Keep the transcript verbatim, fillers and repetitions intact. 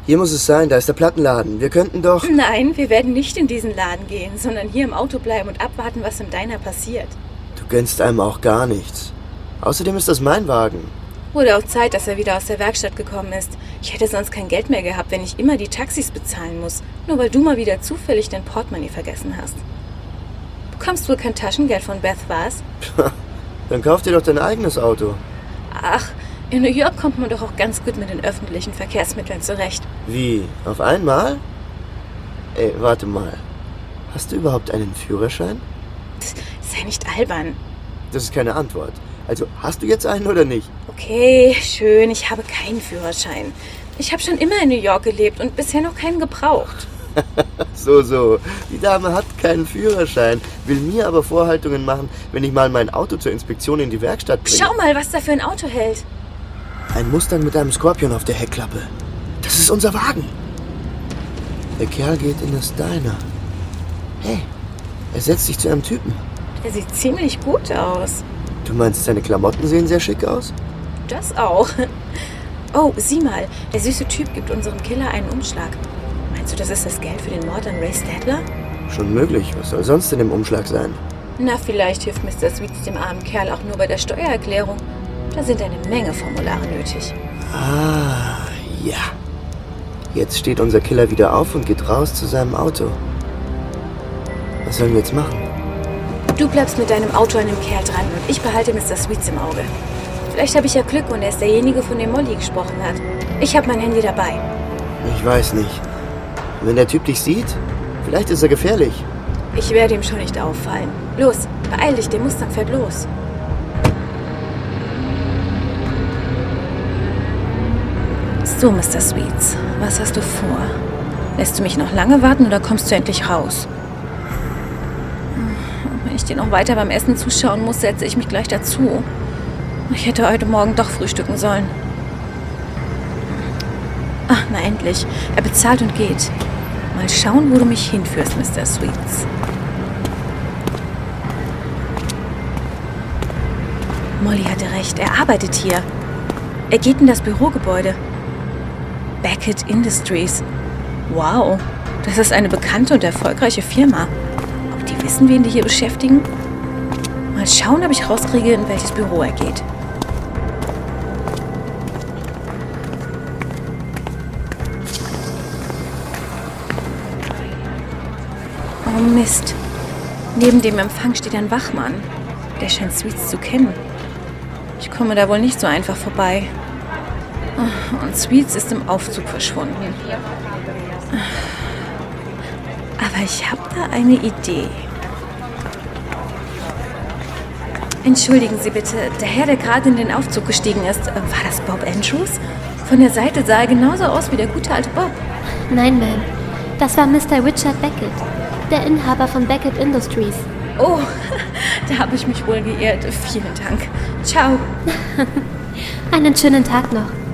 Hier muss es sein, da ist der Plattenladen. Wir könnten doch... Nein, wir werden nicht in diesen Laden gehen, sondern hier im Auto bleiben und abwarten, was im Diner passiert. Du gönnst einem auch gar nichts. Außerdem ist das mein Wagen. Wurde auch Zeit, dass er wieder aus der Werkstatt gekommen ist. Ich hätte sonst kein Geld mehr gehabt, wenn ich immer die Taxis bezahlen muss. Nur weil du mal wieder zufällig dein Portemonnaie vergessen hast. Du bekommst wohl kein Taschengeld von Beth, was? Dann kauf dir doch dein eigenes Auto. Ach, in New York kommt man doch auch ganz gut mit den öffentlichen Verkehrsmitteln zurecht. Wie? Auf einmal? Ey, warte mal. Hast du überhaupt einen Führerschein? Sei nicht albern. Das ist keine Antwort. Also, hast du jetzt einen oder nicht? Okay, schön, ich habe keinen Führerschein. Ich habe schon immer in New York gelebt und bisher noch keinen gebraucht. so, so. Die Dame hat keinen Führerschein, will mir aber Vorhaltungen machen, wenn ich mal mein Auto zur Inspektion in die Werkstatt bringe. Schau mal, was da für ein Auto hält. Ein Mustang mit einem Skorpion auf der Heckklappe. Das ist unser Wagen. Der Kerl geht in das Diner. Hey, er setzt sich zu einem Typen. Der sieht ziemlich gut aus. Du meinst, seine Klamotten sehen sehr schick aus? Das auch. Oh, sieh mal, der süße Typ gibt unserem Killer einen Umschlag. Meinst du, das ist das Geld für den Mord an Ray Stadler? Schon möglich. Was soll sonst in dem Umschlag sein? Na, vielleicht hilft Mister Sweets dem armen Kerl auch nur bei der Steuererklärung. Da sind eine Menge Formulare nötig. Ah, ja. Jetzt steht unser Killer wieder auf und geht raus zu seinem Auto. Was sollen wir jetzt machen? Du bleibst mit deinem Auto an dem Kerl dran und ich behalte Mister Sweets im Auge. Vielleicht habe ich ja Glück und er ist derjenige, von dem Molly gesprochen hat. Ich habe mein Handy dabei. Ich weiß nicht. Wenn der Typ dich sieht, vielleicht ist er gefährlich. Ich werde ihm schon nicht auffallen. Los, beeil dich, der Mustang fährt los. So, Mister Sweets, was hast du vor? Lässt du mich noch lange warten oder kommst du endlich raus? Wenn ich dir noch weiter beim Essen zuschauen muss, setze ich mich gleich dazu. Ich hätte heute Morgen doch frühstücken sollen. Ach, na endlich. Er bezahlt und geht. Mal schauen, wo du mich hinführst, Mister Sweets. Molly hatte recht, er arbeitet hier. Er geht in das Bürogebäude. Beckett Industries. Wow, das ist eine bekannte und erfolgreiche Firma. Ob die wissen, wen die hier beschäftigen? Mal schauen, ob ich rauskriege, in welches Büro er geht. Oh Mist. Neben dem Empfang steht ein Wachmann. Der scheint Sweets zu kennen. Ich komme da wohl nicht so einfach vorbei. Und Sweets ist im Aufzug verschwunden. Aber ich habe da eine Idee. Entschuldigen Sie bitte, der Herr, der gerade in den Aufzug gestiegen ist, war das Bob Andrews? Von der Seite sah er genauso aus wie der gute alte Bob. Nein, Ma'am. Das war Mister Richard Beckett, der Inhaber von Beckett Industries. Oh, da habe ich mich wohl geirrt. Vielen Dank. Ciao. Einen schönen Tag noch.